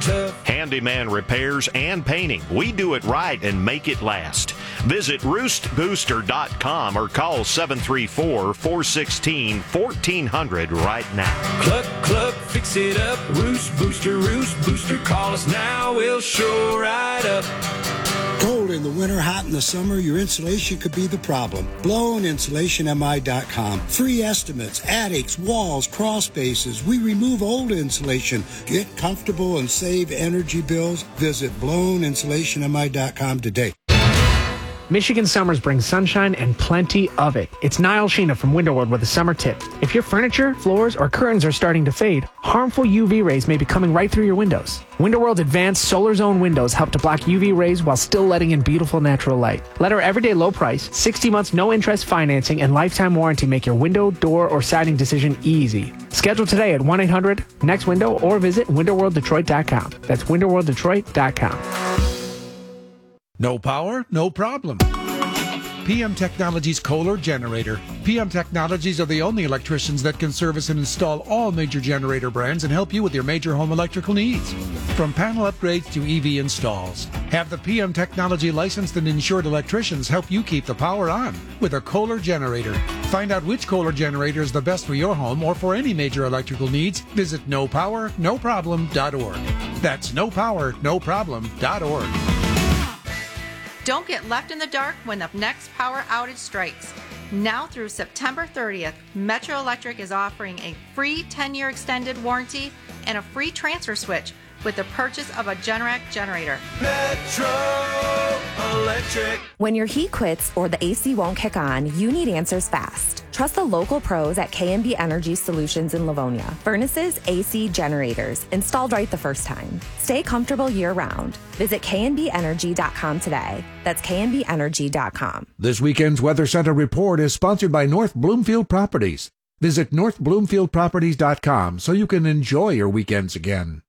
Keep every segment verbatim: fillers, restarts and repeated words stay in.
Handyman repairs and painting. We do it right and make it last. Visit roost booster dot com or call seven three four, four one six, one four zero zero right now. Cluck, cluck, fix it up. Roost Booster, Roost Booster. Call us now. We'll show right up. Cold in the winter, hot in the summer, your insulation could be the problem. blown insulation M I dot com. Free estimates, attics, walls, crawl spaces. We remove old insulation. Get comfortable and save energy bills. Visit blown insulation M I dot com today. Michigan summers bring sunshine and plenty of it. It's Niall Sheena from Window World with a summer tip. If your furniture, floors, or curtains are starting to fade, harmful U V rays may be coming right through your windows. Window World's advanced Solar Zone windows help to block U V rays while still letting in beautiful natural light. Let our everyday low price, sixty months no interest financing, and lifetime warranty make your window, door, or siding decision easy. Schedule today at one eight hundred next window or visit window world detroit dot com. That's window world detroit dot com. No power, no problem. P M Technologies Kohler Generator. P M Technologies are the only electricians that can service and install all major generator brands and help you with your major home electrical needs. From panel upgrades to E V installs. Have the P M Technology licensed and insured electricians help you keep the power on with a Kohler Generator. Find out which Kohler generator is the best for your home or for any major electrical needs. Visit no power no problem dot org. That's no power no problem dot org. Don't get left in the dark when the next power outage strikes. Now through September thirtieth, Metro Electric is offering a free ten-year extended warranty and a free transfer switch with the purchase of a Generac generator. Metro Electric. When your heat quits or the A C won't kick on, you need answers fast. Trust the local pros at K and B Energy Solutions in Livonia. Furnaces, A C, generators, installed right the first time. Stay comfortable year-round. Visit K N B energy dot com today. That's K N B energy dot com. This weekend's Weather Center report is sponsored by North Bloomfield Properties. Visit north bloomfield properties dot com so you can enjoy your weekends again.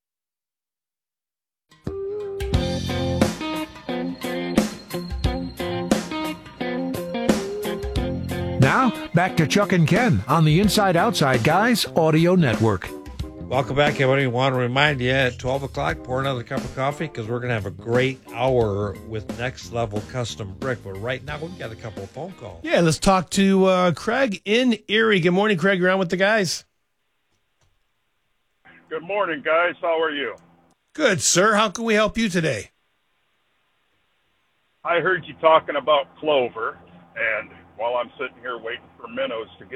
Now, back to Chuck and Ken on the Inside Outside Guys Audio Network. Welcome back, everybody. We want to remind you at twelve o'clock, pour another cup of coffee because we're going to have a great hour with Next Level Custom Brick. But right now, we've got a couple of phone calls. Yeah, let's talk to uh, Craig in Erie. Good morning, Craig. You're on with the guys. Good morning, guys. How are you? Good, sir. How can we help you today? I heard you talking about clover, and while I'm sitting here waiting for minnows to get